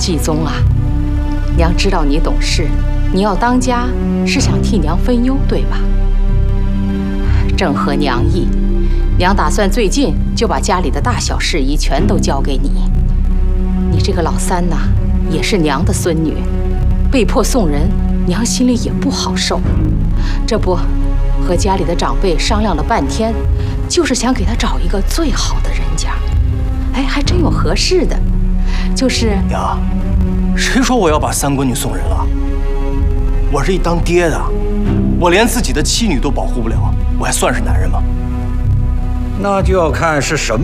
继宗啊，娘知道你懂事，你要当家是想替娘分忧，对吧？正合娘意，娘打算最近就把家里的大小事宜全都交给你。你这个老三呐，也是娘的孙女，被迫送人，娘心里也不好受。这不，和家里的长辈商量了半天，就是想给她找一个最好的人家。哎，还真有合适的，就是娘，谁说我要把三闺女送人了？我是一当爹的，我连自己的妻女都保护不了，我还算是男人吗？ 那就要看是什么